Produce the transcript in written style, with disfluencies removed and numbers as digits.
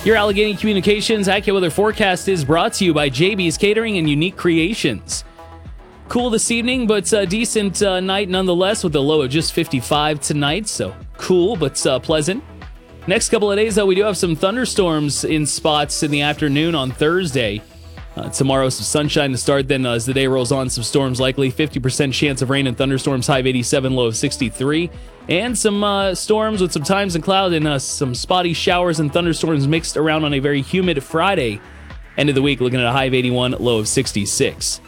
Your Allegheny Communications AccuWeather forecast is brought to you by JB's Catering and Unique Creations. Cool this evening, but decent night nonetheless, with a low of just 55 tonight. So cool, but pleasant. Next couple of days, though, we do have some thunderstorms in spots in the afternoon on Thursday. Tomorrow, some sunshine to start. Then as the day rolls on, some storms likely. 50% chance of rain and thunderstorms, high of 87, low of 63. And some storms with some times and cloud and some spotty showers and thunderstorms mixed around on a very humid Friday. End of the week, looking at a high of 81, low of 66.